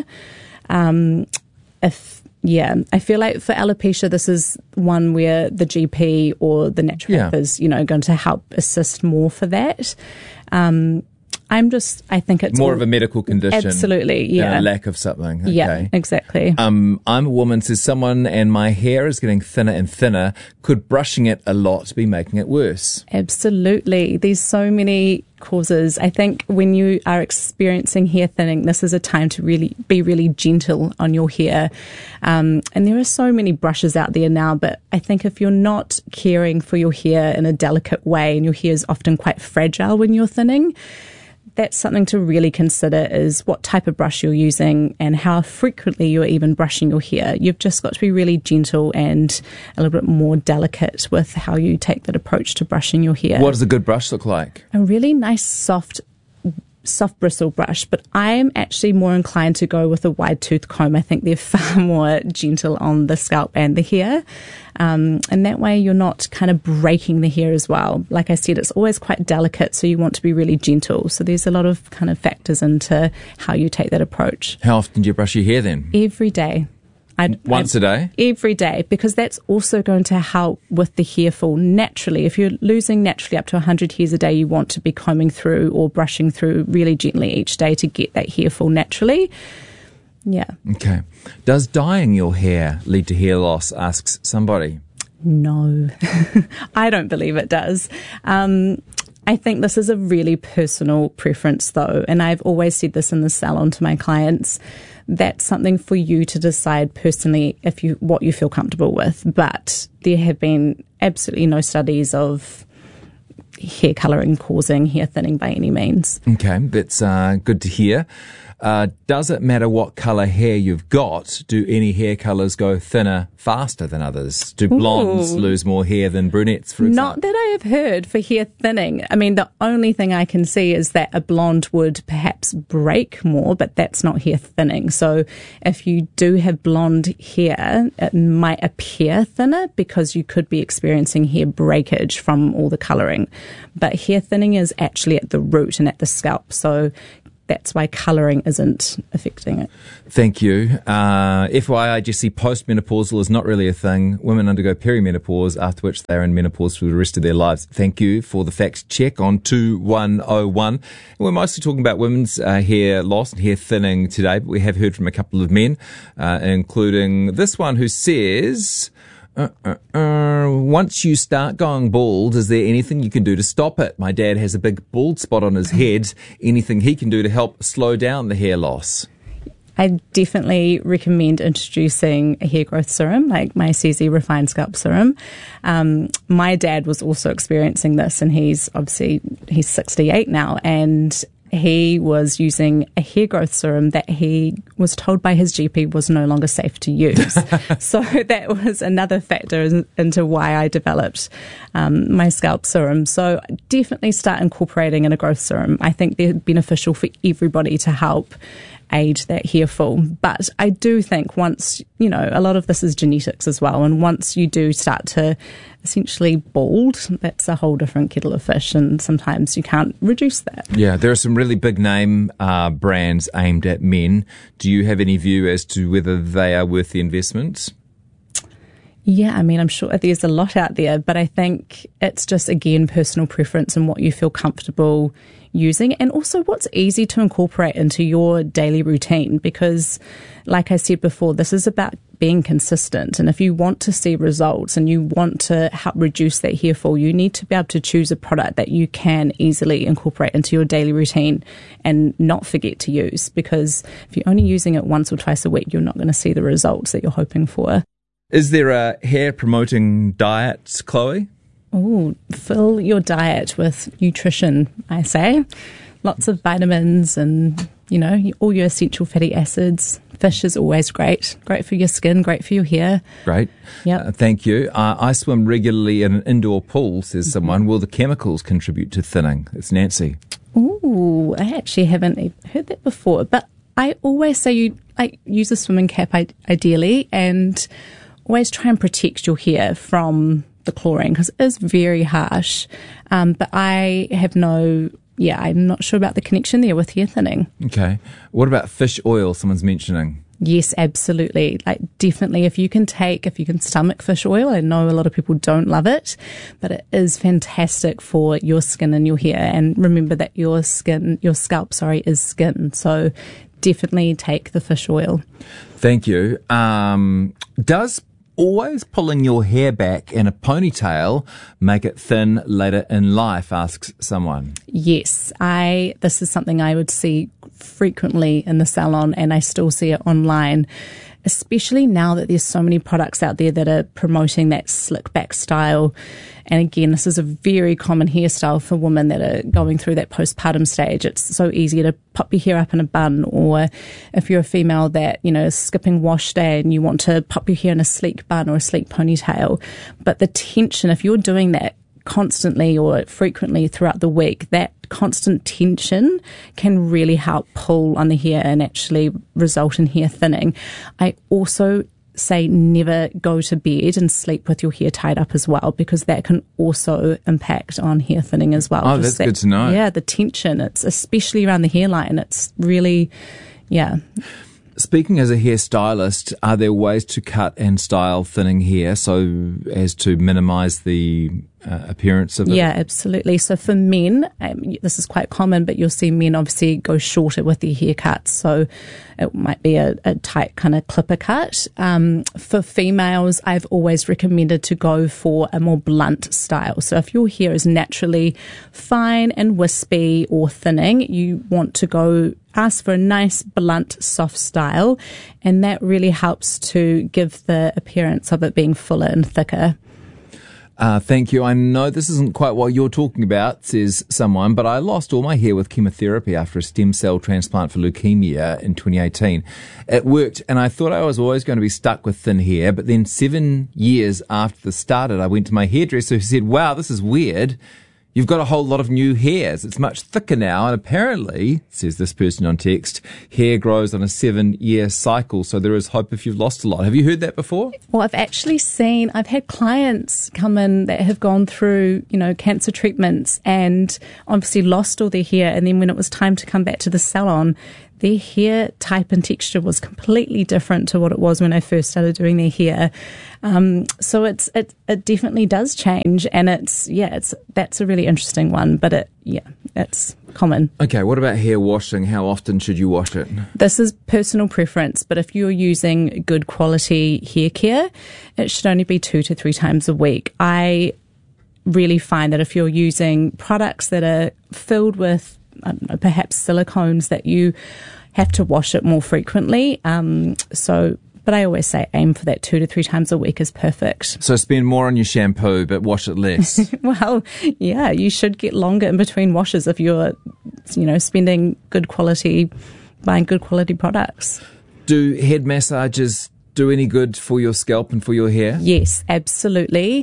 Um, if Yeah, I feel like for alopecia, this is one where the G P or the naturopath
Yeah.
is, you know, going to help assist more for that. Um, I'm just, I think it's
More
all-
of a medical condition.
Absolutely,
than
yeah.
a lack of something. Okay.
Yeah, exactly.
Um, I'm a woman, says someone, and my hair is getting thinner and thinner. Could brushing it a lot be making it worse?
Absolutely. There's so many causes. I think when you are experiencing hair thinning, this is a time to really be really gentle on your hair. Um, and there are so many brushes out there now, but I think if you're not caring for your hair in a delicate way, and your hair is often quite fragile when you're thinning, that's something to really consider, is what type of brush you're using and how frequently you're even brushing your hair. You've just got to be really gentle and a little bit more delicate with how you take that approach to brushing your hair.
What does a good brush look like?
A really nice soft soft bristle brush, but I am actually more inclined to go with a wide tooth comb. I think they're far more gentle on the scalp and the hair. Um, and that way you're not kind of breaking the hair as well. Like I said, it's always quite delicate, so you want to be really gentle. So there's a lot of kind of factors into how you take that approach.
How often do you brush your hair then?
Every day. I'd,
Once
I'd,
a day?
Every day, because that's also going to help with the hair fall naturally. If you're losing naturally up to one hundred hairs a day, you want to be combing through or brushing through really gently each day to get that hair fall naturally. Yeah.
Okay. Does dyeing your hair lead to hair loss, asks somebody.
No, I don't believe it does. Um, I think this is a really personal preference though, and I've always said this in the salon to my clients, that's something for you to decide personally if you what you feel comfortable with. But there have been absolutely no studies of hair colouring causing hair thinning by any means.
Okay, that's uh, good to hear. Uh, does it matter what colour hair you've got? Do any hair colours go thinner faster than others? Do blondes
Ooh.
lose more hair than brunettes, for example?
Not that I have heard for hair thinning. I mean, the only thing I can see is that a blonde would perhaps break more, but that's not hair thinning. So if you do have blonde hair, it might appear thinner because you could be experiencing hair breakage from all the colouring. But hair thinning is actually at the root and at the scalp. So that's why colouring isn't affecting it.
Thank you. Uh, F Y I, Jessie, postmenopausal is not really a thing. Women undergo perimenopause, after which they are in menopause for the rest of their lives. Thank you for the fact check on two one oh one. We're mostly talking about women's uh, hair loss and hair thinning today, but we have heard from a couple of men, uh, including this one who says... Uh, uh, uh, once you start going bald, is there anything you can do to stop it? My dad has a big bald spot on his head. Anything he can do to help slow down the hair loss?
I definitely recommend introducing a hair growth serum, like my C Z Refined Scalp Serum. Um, my dad was also experiencing this, and he's obviously, he's sixty-eight now, and he was using a hair growth serum that he was told by his G P was no longer safe to use. So that was another factor into why I developed um, my scalp serum. So definitely start incorporating in a growth serum. I think they're beneficial for everybody to help aid that hair fall. But I do think once, you know, a lot of this is genetics as well, and once you do start to essentially bald, that's a whole different kettle of fish, and sometimes you can't reduce that.
Yeah, there are some really big name uh, brands aimed at men. Do you have any view as to whether they are worth the investment?
Yeah, I mean, I'm sure there's a lot out there, but I think it's just, again, personal preference and what you feel comfortable using, and also what's easy to incorporate into your daily routine, because like I said before, this is about being consistent, and if you want to see results and you want to help reduce that hair fall, you need to be able to choose a product that you can easily incorporate into your daily routine and not forget to use, because if you're only using it once or twice a week, you're not going to see the results that you're hoping for.
Is there a hair promoting diet, Chloe?
Oh, fill your diet with nutrition, I say. Lots of vitamins and, you know, all your essential fatty acids. Fish is always great. Great for your skin, great for your hair.
Great.
Yep.
Uh, thank you. Uh, I swim regularly in an indoor pool, says someone. Will the chemicals contribute to thinning? It's Nancy.
Ooh, I actually haven't heard that before. But I always say you like use a swimming cap ideally, and always try and protect your hair from the chlorine, because it is very harsh. Um, but I have no, yeah, I'm not sure about the connection there with hair thinning.
Okay. What about fish oil, someone's mentioning?
Yes, absolutely. Like, definitely, if you can take, if you can stomach fish oil, I know a lot of people don't love it, but it is fantastic for your skin and your hair. And remember that your skin, your scalp, sorry, is skin. So definitely take the fish oil.
Thank you. Um, does always pulling your hair back in a ponytail make it thin later in life, asks someone?
Yes, I. This is something I would see frequently in the salon, and I still see it online, especially now that there's so many products out there that are promoting that slick back style. And again, this is a very common hairstyle for women that are going through that postpartum stage. It's so easy to pop your hair up in a bun, or if you're a female that, you know, is skipping wash day and you want to pop your hair in a sleek bun or a sleek ponytail. But the tension, if you're doing that constantly or frequently throughout the week, that constant tension can really help pull on the hair and actually result in hair thinning. I also say never go to bed and sleep with your hair tied up as well, because that can also impact on hair thinning as well.
Oh,
Just
that's
that,
good to know.
Yeah, the tension, it's especially around the hairline. It's really, yeah.
Speaking as a hairstylist, are there ways to cut and style thinning hair so as to minimise the uh, appearance of it?
Yeah, absolutely. So for men, um, this is quite common, but you'll see men obviously go shorter with their haircuts. So it might be a, a tight kind of clipper cut. Um, for females, I've always recommended to go for a more blunt style. So if your hair is naturally fine and wispy or thinning, you want to go ask for a nice, blunt, soft style, and that really helps to give the appearance of it being fuller and thicker.
Uh, thank you. I know this isn't quite what you're talking about, says someone, but I lost all my hair with chemotherapy after a stem cell transplant for leukemia in twenty eighteen. It worked, and I thought I was always going to be stuck with thin hair, but then seven years after this started, I went to my hairdresser who said, wow, this is weird. You've got a whole lot of new hairs. It's much thicker now. And apparently, says this person on text, hair grows on a seven-year cycle. So there is hope if you've lost a lot. Have you heard that before?
Well, I've actually seen, I've had clients come in that have gone through, you know, cancer treatments and obviously lost all their hair. And then when it was time to come back to the salon, their hair type and texture was completely different to what it was when I first started doing their hair. Um, so it's it it definitely does change, and it's yeah, it's that's a really interesting one. But it yeah, it's common.
Okay, what about hair washing? How often should you wash it?
This is personal preference, but if you're using good quality hair care, it should only be two to three times a week. I really find that if you're using products that are filled with I don't know, perhaps silicones, that you have to wash it more frequently. Um, so, but I always say aim for that two to three times a week is perfect.
So spend more on your shampoo, but wash it less.
Well, yeah, you should get longer in between washes if you're, you know, spending good quality, buying good quality products.
Do head massages do any good for your scalp and for your hair?
Yes, absolutely.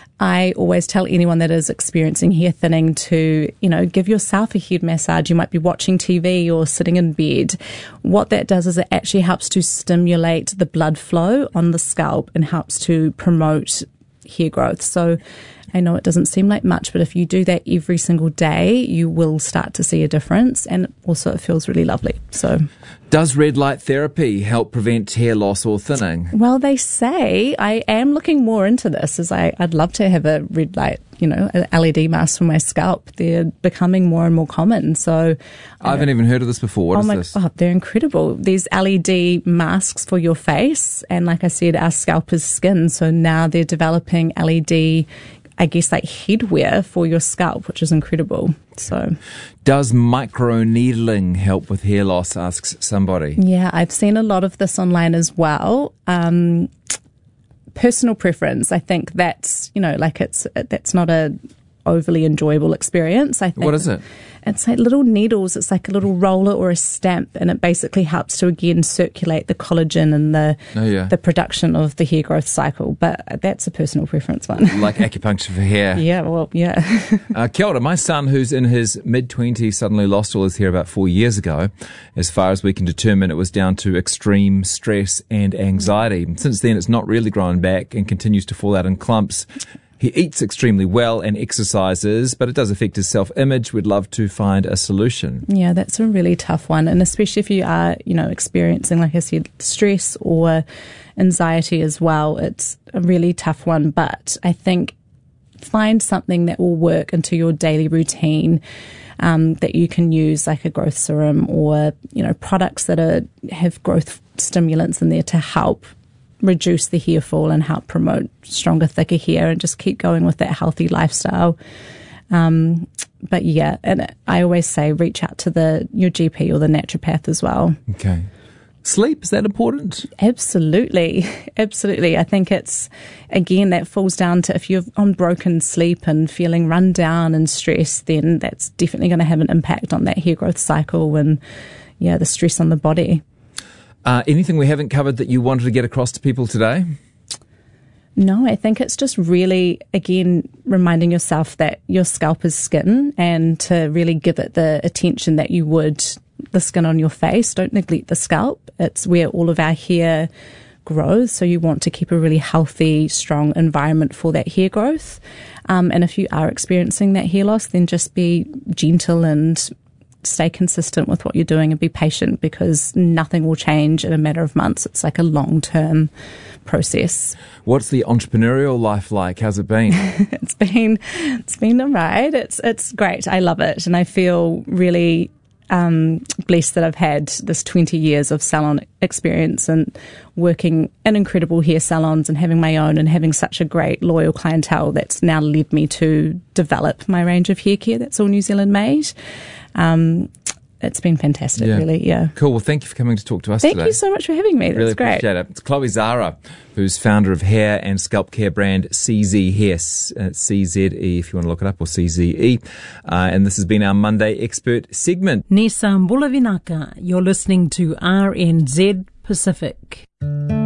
I always tell anyone that is experiencing hair thinning to, you know, give yourself a head massage. You might be watching T V or sitting in bed. What that does is it actually helps to stimulate the blood flow on the scalp and helps to promote hair growth. So I know it doesn't seem like much, but if you do that every single day, you will start to see a difference, and also it feels really lovely. So,
does red light therapy help prevent hair loss or thinning?
Well, they say, I am looking more into this, as I, I'd love to have a red light, you know, an L E D mask for my scalp. They're becoming more and more common. So
I haven't even heard of this before. What
oh
is
my,
this?
Oh, they're incredible. There's L E D masks for your face, and like I said, our scalp is skin. So now they're developing L E D, I guess, like headwear for your scalp, which is incredible. So,
does microneedling help with hair loss? Asks somebody.
Yeah, I've seen a lot of this online as well. Um, personal preference. I think that's, you know, like it's that's not a overly enjoyable experience. I think.
What is it?
It's like little needles. It's like a little roller or a stamp, and it basically helps to again circulate the collagen and the
oh, yeah.
the production of the hair growth cycle. But that's a personal preference one.
Like acupuncture for hair.
Yeah, well, yeah.
uh, kia ora. My son, who's in his mid twenties, suddenly lost all his hair about four years ago. As far as we can determine, it was down to extreme stress and anxiety. Since then, it's not really grown back and continues to fall out in clumps. He eats extremely well and exercises, but it does affect his self-image. We'd love to find a solution.
Yeah, that's a really tough one. And especially if you are, you know, experiencing, like I said, stress or anxiety as well, it's a really tough one. But I think find something that will work into your daily routine, um, that you can use, like a growth serum or, you know, products that are have growth stimulants in there to help reduce the hair fall and help promote stronger, thicker hair, and just keep going with that healthy lifestyle. Um, but yeah, and I always say reach out to the your G P or the naturopath as well.
Okay. Sleep, is that important?
Absolutely. Absolutely. I think it's, again, that falls down to if you're on broken sleep and feeling run down and stressed, then that's definitely going to have an impact on that hair growth cycle and, yeah, the stress on the body.
Uh, anything we haven't covered that you wanted to get across to people today?
No, I think it's just really, again, reminding yourself that your scalp is skin and to really give it the attention that you would the skin on your face. Don't neglect the scalp. It's where all of our hair grows, so you want to keep a really healthy, strong environment for that hair growth. Um, and if you are experiencing that hair loss, then just be gentle and stay consistent with what you're doing and be patient, because nothing will change in a matter of months. It's like a long-term process.
What's the entrepreneurial life like? How's it been?
it's been it's been all right. It's it's great. I love it, and I feel really um, blessed that I've had this twenty years of salon experience and working in incredible hair salons and having my own and having such a great loyal clientele that's now led me to develop my range of hair care that's all New Zealand made. Um, it's been fantastic,
Yeah.
really, yeah.
Cool. Well, thank you for coming to talk to us
Thank
today.
you so much for having me. That's
Really
great.
appreciate it. It's Chloe Zara, who's founder of hair and scalp care brand C Z Hair, uh, C Z E if you want to look it up, or C Z E. Uh, and this has been our Monday Expert segment.
Nisa Mbulavinaka, you're listening to R N Z Pacific.